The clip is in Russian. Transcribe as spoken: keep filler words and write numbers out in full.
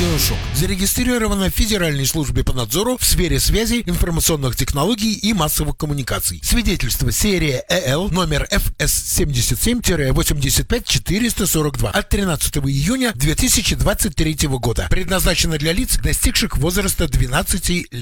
Радиошок зарегистрировано в Федеральной службе по надзору в сфере связи, информационных технологий и массовых коммуникаций. Свидетельство серия ЭЛ номер эф эс семьдесят семь восемьдесят пять четыреста сорок два от тринадцатого июня две тысячи двадцать третьего года. Предназначено для лиц, достигших возраста двенадцати лет.